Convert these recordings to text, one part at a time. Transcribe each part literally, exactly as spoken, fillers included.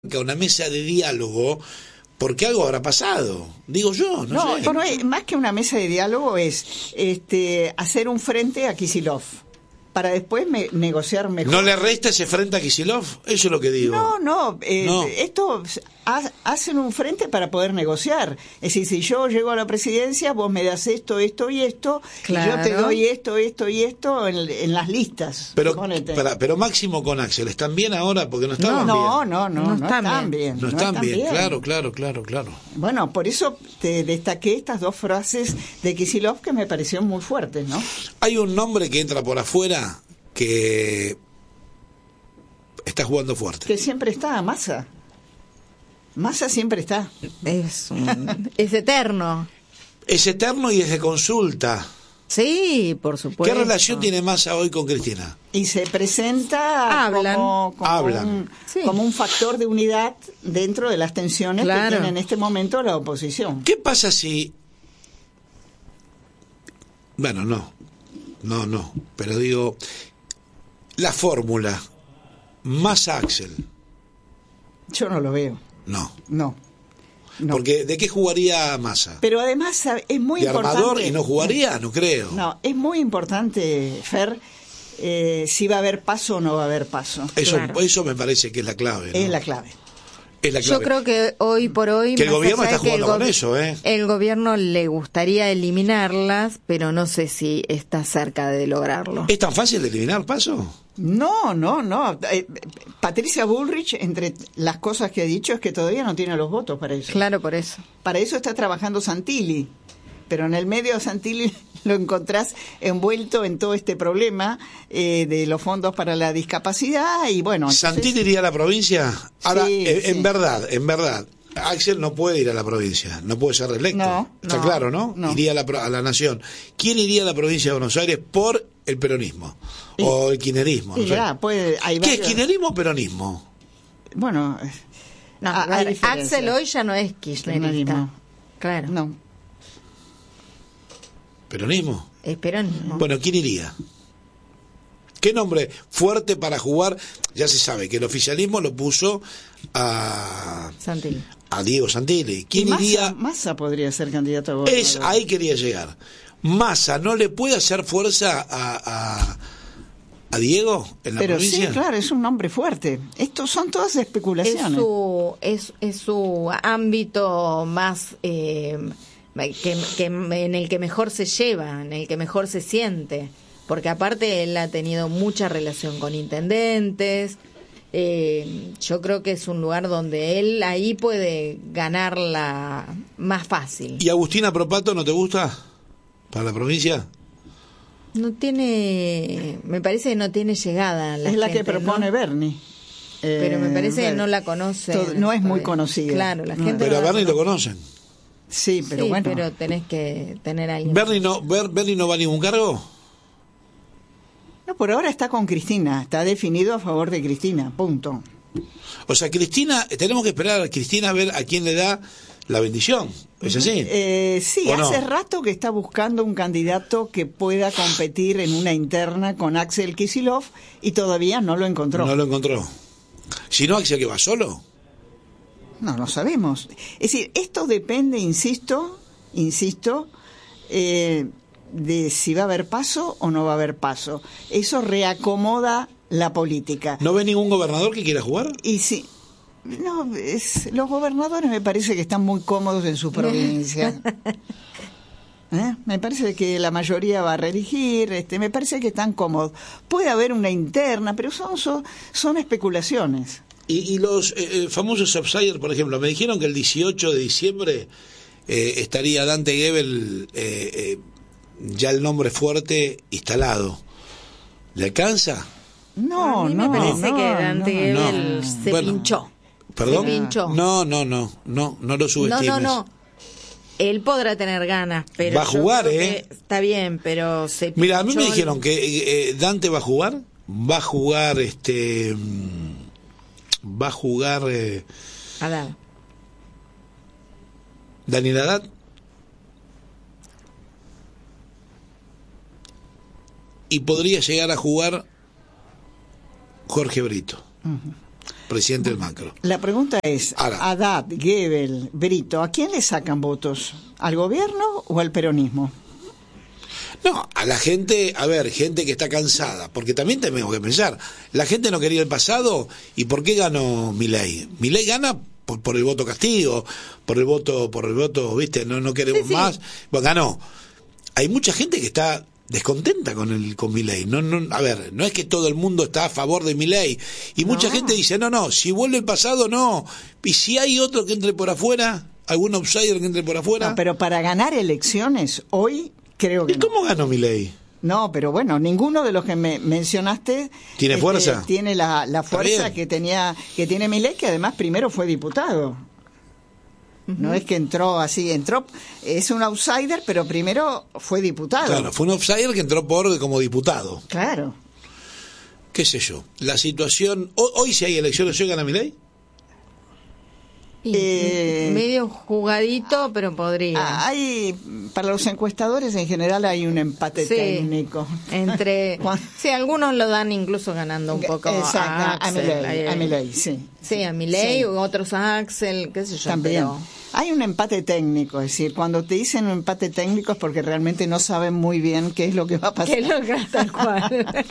una mesa de diálogo porque algo habrá pasado, digo yo, no, no sé. Bueno, más que una mesa de diálogo es este hacer un frente a Kicillof para después me, negociar mejor. ¿No le resta ese frente a Kicillof? Eso es lo que digo. No, no, eh, no. esto ha, hacen un frente para poder negociar. Es decir, si yo llego a la presidencia, vos me das esto, esto y esto, claro. Y yo te doy esto, esto y esto en, en las listas. Pero, para, pero Máximo con Axel, ¿están bien ahora? Porque no estaban no, bien. No, no, no, no están, no están bien. bien. No, no están, están bien. bien, claro, claro, claro, claro. Bueno, por eso te destaqué estas dos frases de Kicillof que me parecieron muy fuertes, ¿no? Hay un nombre que entra por afuera que está jugando fuerte. Que siempre está, Massa. Massa siempre está. Es, un, es eterno. Es eterno y es de consulta. Sí, por supuesto. ¿Qué relación tiene Massa hoy con Cristina? Y se presenta Hablan. como, como, Hablan. Un, sí. como un factor de unidad dentro de las tensiones claro. que tiene en este momento la oposición. ¿Qué pasa si... Bueno, no. No, no. Pero digo... La fórmula Massa-Axel. Yo no lo veo. No. No. No. Porque ¿de qué jugaría Massa? Pero además es muy ¿De importante. armador y no jugaría? No creo. No, es muy importante, Fer, eh, si va a haber paso o no va a haber paso. Eso, claro. eso me parece que es la clave, ¿no? Es la clave. Es la clave. Yo creo que hoy por hoy... Que el gobierno está que jugando el con eso, ¿eh? El gobierno le gustaría eliminarlas, pero no sé si está cerca de lograrlo. ¿Es tan fácil de eliminar paso? No, no, no. Eh, Patricia Bullrich, entre las cosas que ha dicho, es que todavía no tiene los votos para eso. Claro, por eso. Para eso está trabajando Santilli. Pero en el medio de Santilli lo encontrás envuelto en todo este problema eh, de los fondos para la discapacidad y bueno... Entonces... ¿Santilli iría a la provincia? Ahora, sí, en, sí. en verdad, en verdad, Axel no puede ir a la provincia, no puede ser reelecto. No, Está no, claro, ¿no? no. Iría a la, a la nación. ¿Quién iría a la provincia de Buenos Aires por el peronismo? Y, o el kirchnerismo. Sí, no sé. ya, puede, hay ¿Qué varios... es kirchnerismo o peronismo? Bueno... No, a, a ver, hay Axel hoy ya no es kirchnerista. Claro. No. ¿Peronismo? Es peronismo. Bueno, ¿quién iría? ¿Qué nombre fuerte para jugar? Ya se sabe que el oficialismo lo puso a Santilli. a Diego Santilli. ¿Quién Massa, iría? Massa podría ser candidato a gobernador. Es ahí quería llegar. Massa no le puede hacer fuerza a, a, a Diego en la Pero provincia. sí, claro, es un nombre fuerte. Estos son todas especulaciones. Es su, es, es su ámbito más... Eh, Que, que en el que mejor se lleva, en el que mejor se siente, porque aparte él ha tenido mucha relación con intendentes, eh, yo creo que es un lugar donde él ahí puede ganarla más fácil. ¿Y Agustina Propato no te gusta para la provincia? No tiene, me parece que no tiene llegada la es la gente, que propone ¿no? Bernie. Pero me parece eh, que no la conoce. todo, no es muy conocida. Claro, la No. gente Pero a no la Bernie lo conoce. conocen. Sí, pero sí, bueno. pero tenés que tener a alguien. ¿Bernie no, Ber, ¿Bernie no va a ningún cargo? No, por ahora está con Cristina, está definido a favor de Cristina, punto. O sea, Cristina, tenemos que esperar a Cristina a ver a quién le da la bendición. ¿Es así? Eh, sí, ¿O no? hace rato que está buscando un candidato que pueda competir en una interna con Axel Kicillof y todavía no lo encontró. No lo encontró. Si no, Axel, que va solo. No, no sabemos. Es decir, esto depende, insisto, insisto, eh, de si va a haber paso o no va a haber paso. Eso reacomoda la política. ¿No ve ningún gobernador que quiera jugar? Y si no, es, los gobernadores me parece que están muy cómodos en su provincia. ¿Eh? Me parece que la mayoría va a reelegir, este, me parece que están cómodos. Puede haber una interna, pero son son, son especulaciones. Y, y los eh, famosos outsiders, por ejemplo, me dijeron que el dieciocho de diciembre eh, estaría Dante Gebel, eh, eh, ya el nombre fuerte instalado. ¿Le alcanza? No, a mí no, me parece no, que Dante no, Gebel no. se Bueno, pinchó. ¿Perdón? Se pinchó. No, no, no, no, no lo No, subestimes. no, no. Él podrá tener ganas, pero Va a yo jugar, creo ¿eh? que está bien, pero se Mira, a mí me pinchó dijeron el- que eh, Dante va a jugar, va a jugar, este, mm, va a jugar eh, A ver. Daniel Haddad y podría llegar a jugar Jorge Brito. Uh-huh. presidente del Macro. La pregunta es, Ahora. Haddad, Goebbels, Brito, ¿a quién le sacan votos? ¿Al gobierno o al peronismo? No, a la gente, a ver, gente que está cansada, porque también tenemos que pensar, la gente no quería el pasado, ¿y por qué ganó Milei? Milei gana por, por el voto castigo, por el voto, por el voto, viste, no, no queremos Sí, sí. más, bueno, ganó. Hay mucha gente que está descontenta con el con Milei. No, no, a ver, no es que todo el mundo está a favor de Milei, y mucha No. gente dice, no, no, si vuelve el pasado, no, y si hay otro que entre por afuera, algún outsider que entre por afuera. No, pero para ganar elecciones, hoy creo que ¿Y no. cómo ganó Milei? No, pero bueno, ninguno de los que me mencionaste ¿Tiene este, fuerza? tiene la, la fuerza bien. que tenía que tiene Milei, que además primero fue diputado. No es que entró así, entró, es un outsider, pero primero fue diputado. Claro, fue un outsider que entró por como diputado. Claro. Qué sé yo. La situación, hoy, hoy si hay elecciones, ¿yo gana Milei? Y Eh, medio jugadito, pero podría. Ah, Hay, para los encuestadores en general hay un empate Sí. técnico. Entre, Juan- sí, algunos lo dan incluso ganando un poco Exacto, a a Axel, Milei, ahí- a Milei, sí. Sí, a Milei, Sí. u otros a Axel, qué sé yo. También. pero- Hay un empate técnico, es decir, cuando te dicen un empate técnico es porque realmente no saben muy bien qué es lo que va a pasar. que lo que tal cual.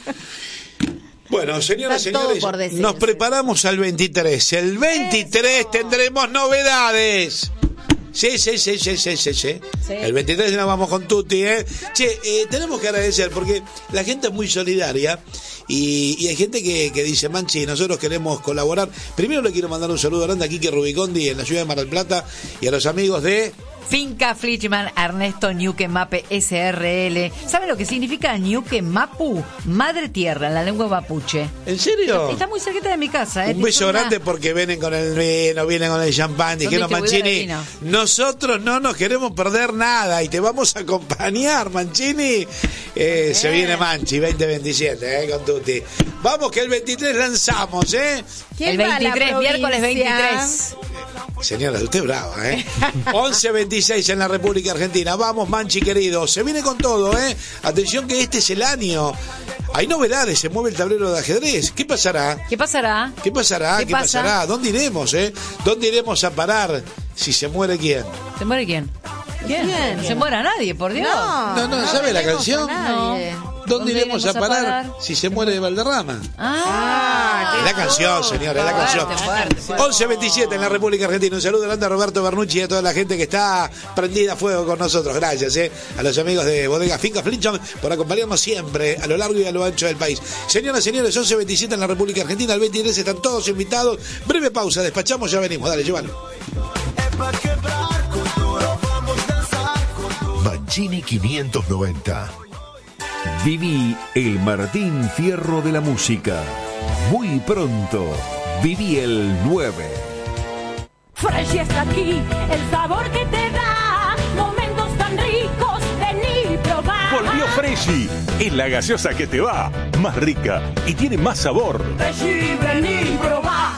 Bueno, señoras y Está todo señores, por decirse. nos preparamos al veintitrés. El veintitrés Eso. tendremos novedades. Sí, sí, sí, sí, sí, sí, sí. Sí. El veintitrés nos vamos con Tutti, ¿eh? Che, eh, tenemos que agradecer porque la gente es muy solidaria y, y hay gente que, que dice, Manchi, nosotros queremos colaborar. Primero le quiero mandar un saludo grande a Quique Rubicondi en la ciudad de Mar del Plata y a los amigos de... Finca Flichman Ernesto Ñuque Mape S R L. ¿Sabe lo que significa Ñuque Mapu? Madre tierra, en la lengua mapuche. ¿En serio? Está muy cerquita de mi casa. ¿eh? Un beso Tiene una- grande porque vienen con el vino, vienen con el champán. Dijeron, distribuidores Mancini, de vino. nosotros no nos queremos perder nada y te vamos a acompañar, Mancini. Eh, se viene Manchi veinte veintisiete, eh, con Tutti. Vamos que el veintitrés lanzamos, ¿eh? ¿Quién El va a la veintitrés, miércoles provincia? veintitrés. Señora, usted es brava, ¿eh? once veintiséis en la República Argentina. Vamos, Manchi, querido. Se viene con todo, ¿eh? Atención que este es el año. Hay novedades, se mueve el tablero de ajedrez. ¿Qué pasará? ¿Qué pasará? ¿Qué pasará? ¿Qué, ¿Qué pasa? pasará? ¿Dónde iremos, eh? ¿Dónde iremos a parar si se muere quién? ¿Se muere quién? ¿Quién? ¿Quién? ¿Se muera nadie, por Dios? No, no, ¿sabe la tenemos canción? a nadie. ¿Dónde, iremos a parar, si se muere de Valderrama? Ah, Es la canción, señora, es la canción. Fuerte, fuerte, fuerte. once veintisiete en la República Argentina. Un saludo grande a Roberto Bernucci y a toda la gente que está prendida a fuego con nosotros. Gracias, eh, a los amigos de Bodega Finca Flinchon por acompañarnos siempre a lo largo y a lo ancho del país. Señoras y señores, once veintisiete en la República Argentina. El veintitrés están todos invitados. Breve pausa, despachamos, ya venimos. Dale, llévalo. Mancini quinientos noventa. Viví el Martín Fierro de la música. Muy pronto, viví el nueve. Fresh está aquí, el sabor que te da momentos tan ricos, vení y probar. Volvió Freshy, es la gaseosa que te va, más rica y tiene más sabor. Freshy, vení y probar.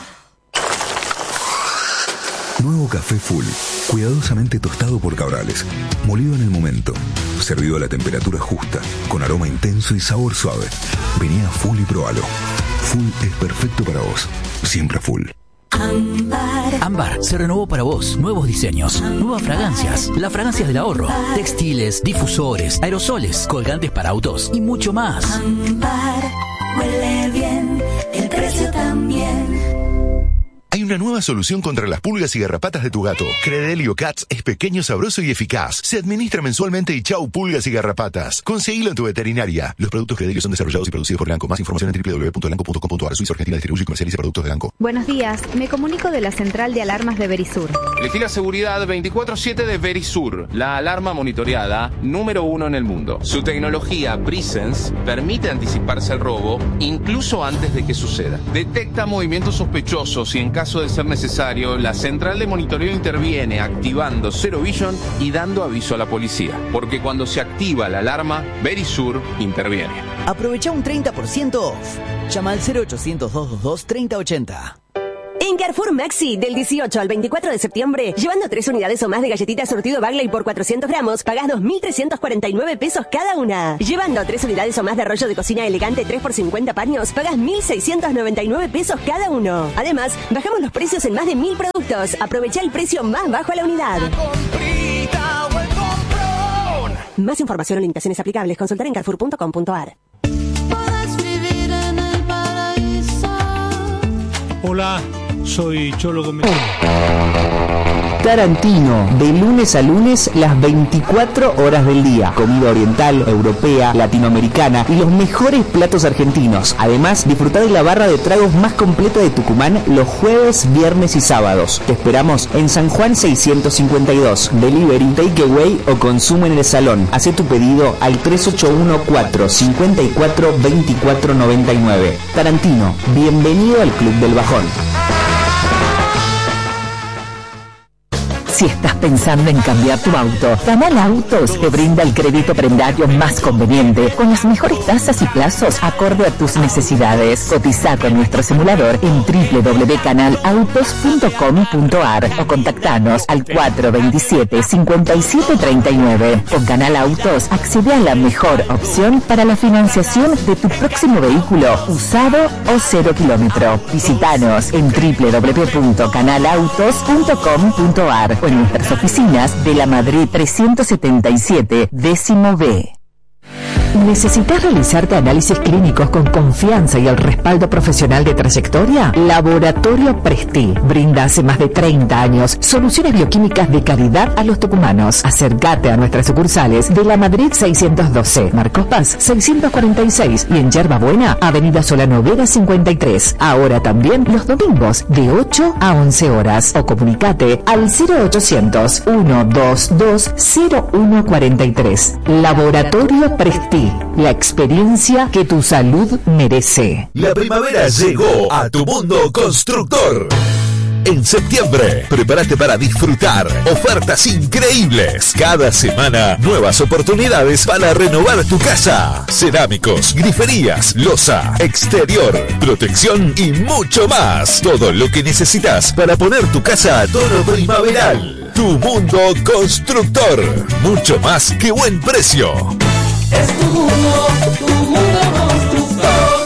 Nuevo café Full, cuidadosamente tostado por Cabrales, molido en el momento, servido a la temperatura justa, con aroma intenso y sabor suave. Vení a Full y probalo. Full es perfecto para vos, siempre Full. Ámbar se renovó para vos. Nuevos diseños, nuevas fragancias, las fragancias del ahorro, textiles, difusores, aerosoles, colgantes para autos y mucho más. Ámbar huele bien, el precio también. Hay una nueva solución contra las pulgas y garrapatas de tu gato. Credelio Cats es pequeño, sabroso y eficaz. Se administra mensualmente y chau pulgas y garrapatas. Conseguilo en tu veterinaria. Los productos Credelio son desarrollados y producidos por Lanco. Más información en doble u doble u doble u punto lanco punto com punto a r. Suiza Argentina distribuye y comercializa productos de Lanco. Buenos días, me comunico de la central de alarmas de Verisur. Elegí la seguridad veinticuatro siete de Verisur, la alarma monitoreada número uno en el mundo. Su tecnología Presence permite anticiparse al robo incluso antes de que suceda. Detecta movimientos sospechosos y en caso de ser necesario, la central de monitoreo interviene activando Zero Vision y dando aviso a la policía. Porque cuando se activa la alarma, Verisur interviene. Aprovecha un treinta por ciento off. Llama al cero ochocientos, doscientos veintidós, treinta ochenta. En Carrefour Maxi, del dieciocho al veinticuatro de septiembre, llevando tres unidades o más de galletitas surtido Bagley por cuatrocientos gramos, pagás dos mil trescientos cuarenta y nueve pesos cada una. Llevando tres unidades o más de rollo de cocina elegante tres por cincuenta paños, pagás mil seiscientos noventa y nueve pesos cada uno. Además, bajamos los precios en más de mil productos. Aprovecha el precio más bajo a la unidad. Más información o limitaciones aplicables, consultar en carrefour punto com punto a r. Hola, soy Cholo Gómez. Tarantino, de lunes a lunes, las veinticuatro horas del día. Comida oriental, europea, latinoamericana y los mejores platos argentinos. Además, disfruta de la barra de tragos más completa de Tucumán los jueves, viernes y sábados. Te esperamos en San Juan seiscientos cincuenta y dos. Delivery, takeaway o consumo en el salón. Hacé tu pedido al tres ocho uno cuatro cinco cuatro dos cuatro nueve nueve. Tarantino, bienvenido al Club del Bajón. Si estás pensando en cambiar tu auto, Canal Autos te brinda el crédito prendario más conveniente, con las mejores tasas y plazos acorde a tus necesidades. Cotiza con nuestro simulador en doble u doble u doble u punto canal autos punto com punto a r o contactanos al cuatro dos siete cinco siete tres nueve. Con Canal Autos accede a la mejor opción para la financiación de tu próximo vehículo, usado o cero kilómetro. Visítanos en doble u doble u doble u punto canal autos punto com punto a r o en nuestras oficinas de la Madrid trescientos setenta y siete, décimo B. ¿Necesitas realizarte análisis clínicos con confianza y el respaldo profesional de trayectoria? Laboratorio Presti brinda hace más de treinta años soluciones bioquímicas de calidad a los tucumanos. Acércate a nuestras sucursales de la Madrid seiscientos doce, Marcos Paz seiscientos cuarenta y seis y en Yerba Buena, Avenida Solano Vera cincuenta y tres. Ahora también los domingos de ocho a once horas. O comunicate al cero ochocientos, ciento veintidós, cero uno cuarenta y tres. Laboratorio Presti. La experiencia que tu salud merece. La primavera llegó a tu mundo constructor. En septiembre, prepárate para disfrutar ofertas increíbles. Cada semana, nuevas oportunidades para renovar tu casa. Cerámicos, griferías, loza, exterior, protección y mucho más. Todo lo que necesitas para poner tu casa a tono primaveral. Tu mundo constructor. Mucho más que buen precio. Es tu mundo, tu mundo constructor.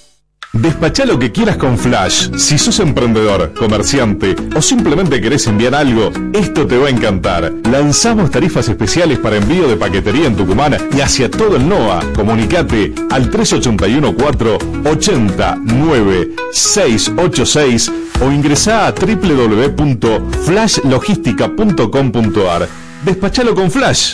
Despachá lo que quieras con Flash. Si sos emprendedor, comerciante o simplemente querés enviar algo, esto te va a encantar. Lanzamos tarifas especiales para envío de paquetería en Tucumán y hacia todo el NOA. Comunicate al tres ocho uno cuatro, ocho nueve, seis ocho seis o ingresá a doble u doble u doble u punto flash logística punto com punto a r. Despachalo con Flash.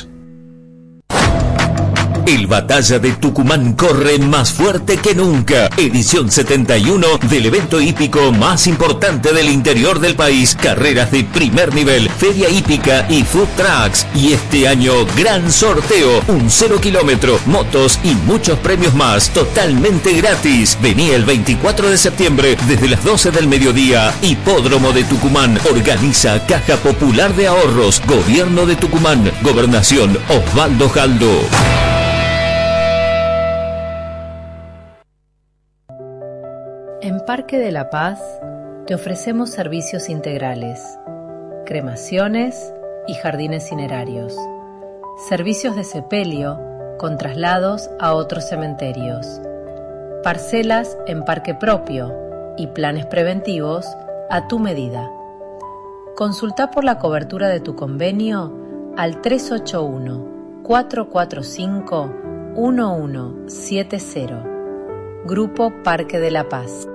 El Batalla de Tucumán corre más fuerte que nunca. Edición setenta y uno del evento hípico más importante del interior del país. Carreras de primer nivel, feria hípica y food trucks. Y este año, gran sorteo. Un cero kilómetro, motos y muchos premios más. Totalmente gratis. Vení el veinticuatro de septiembre desde las doce del mediodía. Hipódromo de Tucumán. Organiza Caja Popular de Ahorros. Gobierno de Tucumán. Gobernación Osvaldo Jaldo. En Parque de la Paz te ofrecemos servicios integrales, cremaciones y jardines cinerarios, servicios de sepelio con traslados a otros cementerios, parcelas en parque propio y planes preventivos a tu medida. Consulta por la cobertura de tu convenio al tres ocho uno, cuatro cuatro cinco, uno uno siete cero. Grupo Parque de la Paz.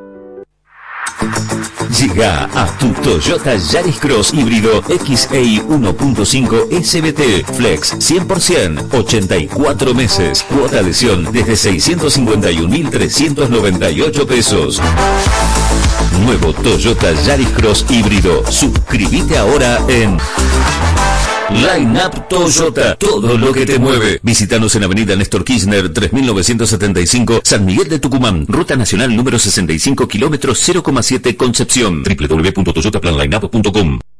Llega a tu Toyota Yaris Cross híbrido X A I uno punto cinco S B T Flex cien por ciento, ochenta y cuatro meses, cuota adhesión desde seiscientos cincuenta y un mil trescientos noventa y ocho pesos. Nuevo Toyota Yaris Cross híbrido. Suscríbete ahora en Line Up Toyota, todo lo que te mueve. Visítanos en Avenida Néstor Kirchner tres mil novecientos setenta y cinco, San Miguel de Tucumán, Ruta Nacional número sesenta y cinco, kilómetros cero coma siete, Concepción. doble u doble u doble u punto toyota plan line up punto com.